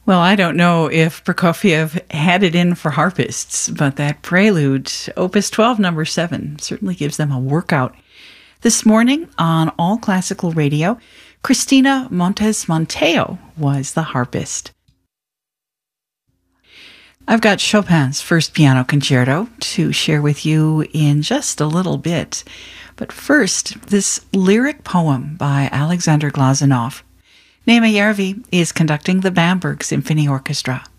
Well, I don't know if Prokofiev had it in for harpists, but that prelude, Opus 12, number 7, certainly gives them a workout. This morning on All Classical Radio, Cristina Montes Monteo was the harpist. I've got Chopin's First Piano Concerto to share with you in just a little bit. But first, this lyric poem by Alexander Glazunov. Nema Järvi is conducting the Bamberg Symphony Orchestra.